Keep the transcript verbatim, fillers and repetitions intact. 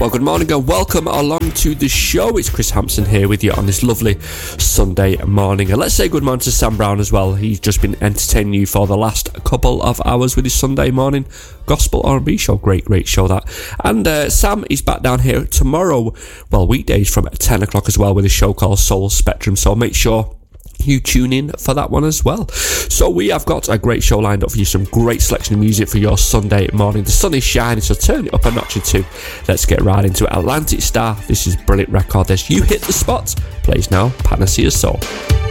Well, good morning and welcome along to the show. It's Chris Hampson here with you on this lovely Sunday morning. And let's say good morning to Sam Brown as well. He's just been entertaining you for the last couple of hours with his Sunday morning gospel R and B show. Great, great show that. And uh, Sam is back down here tomorrow, well, weekdays from ten o'clock as well with a show called Soul Spectrum. So make sure you tune in for that one as well. So we have got a great show lined up for you, some great selection of music for your Sunday morning. The sun is shining, so turn it up a notch or two. Let's get right into it. Atlantic Star, this is a brilliant record. This You Hit the Spot, plays now, Panacea Soul.